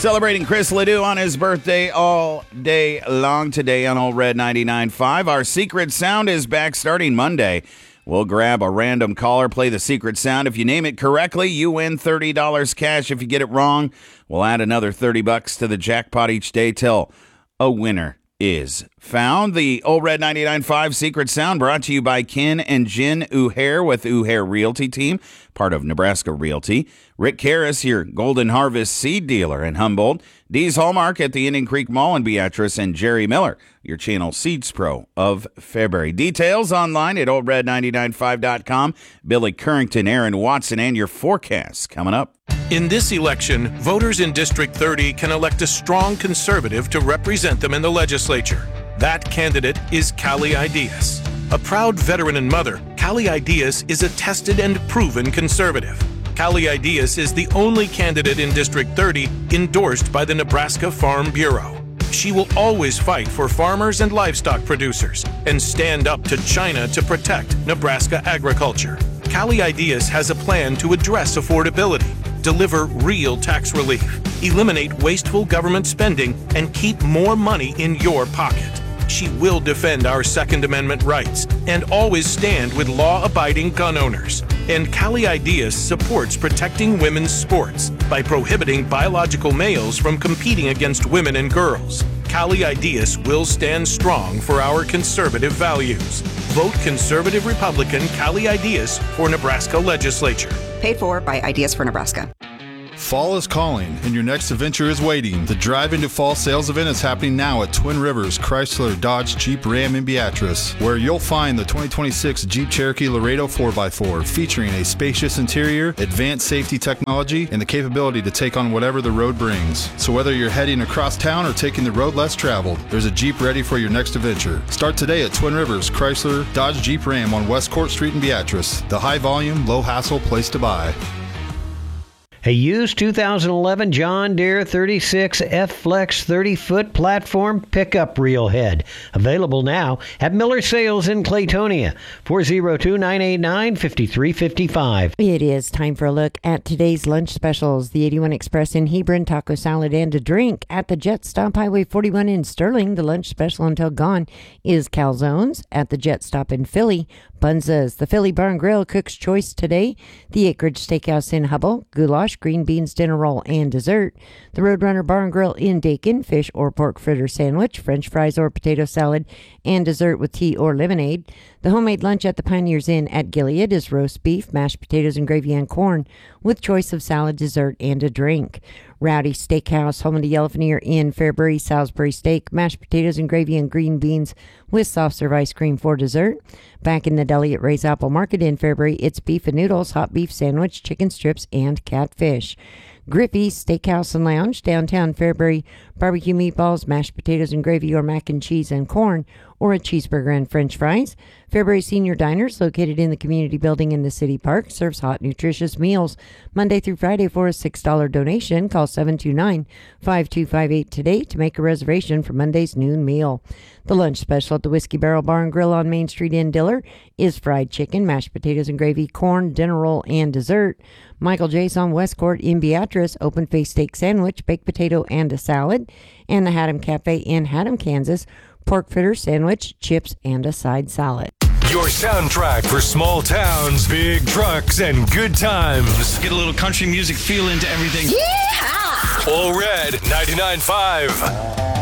Celebrating Chris Ledoux on his birthday all day long today on Old Red 99.5. Our secret sound is back starting Monday. We'll grab a random caller, play the secret sound. If you name it correctly, you win $30 cash. If you get it wrong, we'll add another $30 to the jackpot each day till a winner is found. The Old Red 99.5 Secret Sound brought to you by Ken and Jen Uhair with Uhair Realty Team, part of Nebraska Realty. Rick Karras, your Golden Harvest seed dealer in Humboldt. Dee's Hallmark at the Indian Creek Mall in Beatrice. And Jerry Miller, your Channel Seeds Pro of Fairbury. Details online at oldred995.com. Billy Currington, Aaron Watson, and your forecast coming up. In this election, voters in District 30 can elect a strong conservative to represent them in the legislature. That candidate is Callie Ideas. A proud veteran and mother, Callie Ideas is a tested and proven conservative. Callie Ideas is the only candidate in District 30 endorsed by the Nebraska Farm Bureau. She will always fight for farmers and livestock producers and stand up to China to protect Nebraska agriculture. Callie Ideas has a plan to address affordability, deliver real tax relief, eliminate wasteful government spending, and keep more money in your pocket. She will defend our Second Amendment rights and always stand with law-abiding gun owners. And Callie Ideas supports protecting women's sports by prohibiting biological males from competing against women and girls. Callie Ideas will stand strong for our conservative values. Vote Conservative Republican Callie Ideas for Nebraska Legislature. Paid for by Ideas for Nebraska. Fall is calling, and your next adventure is waiting. The Drive Into Fall sales event is happening now at Twin Rivers Chrysler Dodge Jeep Ram in Beatrice, where you'll find the 2026 Jeep Cherokee Laredo 4x4, featuring a spacious interior, advanced safety technology, and the capability to take on whatever the road brings. So whether you're heading across town or taking the road less traveled, there's a Jeep ready for your next adventure. Start today at Twin Rivers Chrysler Dodge Jeep Ram on West Court Street in Beatrice, the high-volume, low-hassle place to buy. A used 2011 John Deere 36 F-Flex 30-foot platform pickup reel head. Available now at Miller Sales in Claytonia. 402-989-5355. It is time for a look at today's lunch specials. The 81 Express in Hebron, taco salad and a drink. At the Jet Stop Highway 41 in Sterling, the lunch special until gone is calzones. At the Jet Stop in Philly, Bunzas. The Philly Bar and Grill, Cook's Choice today. The Acreage Steakhouse in Hubble, goulash, green beans dinner roll, and dessert. The Roadrunner Bar and Grill in Dakin, fish or pork fritter sandwich, french fries or potato salad, and dessert with tea or lemonade. The homemade lunch at the Pioneers Inn at Gilead is roast beef, mashed potatoes and gravy and corn, with choice of salad, dessert, and a drink. Rowdy Steakhouse, home of the Elephant Ear in Fairbury, Salisbury steak, mashed potatoes and gravy and green beans with soft serve ice cream for dessert. Back in the deli at Ray's Apple Market in Fairbury, it's beef and noodles, hot beef sandwich, chicken strips, and catfish. Griffey's Steakhouse and Lounge, downtown Fairbury, barbecue meatballs, mashed potatoes and gravy or mac and cheese and corn, or a cheeseburger and french fries. Fairbury Senior Diners, located in the community building in the city park, serves hot, nutritious meals Monday through Friday. For a $6 donation, call 729-5258 today to make a reservation for Monday's noon meal. The lunch special at the Whiskey Barrel Bar and Grill on Main Street in Diller is fried chicken, mashed potatoes and gravy, corn, dinner roll, and dessert. Michael J's on West Court in Beatrice, open-faced steak sandwich, baked potato, and a salad. And the Haddam Cafe in Haddam, Kansas, pork fritter sandwich, chips, and a side salad. Your soundtrack for small towns, big trucks, and good times. Get a little country music feel into everything. Yeehaw! All Red 99.5.